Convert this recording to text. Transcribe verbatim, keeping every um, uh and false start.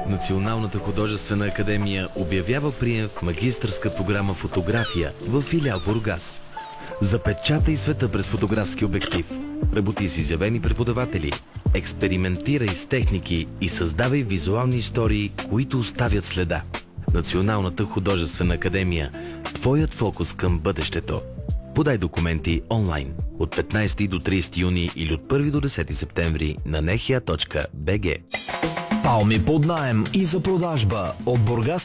Националната художествена академия обявява прием в магистърска програма фотография в филиал Бургас. Запечатай света през фотографски обектив. Работи с изявени преподаватели. Експериментирай с техники и създавай визуални истории, които оставят следа. Националната художествена академия. Твоят фокус към бъдещето. Подай документи онлайн от петнайсети до трийсети юни или от първи до десети септември на нехия точка би джи. Палми под наем и за продажба от Бургас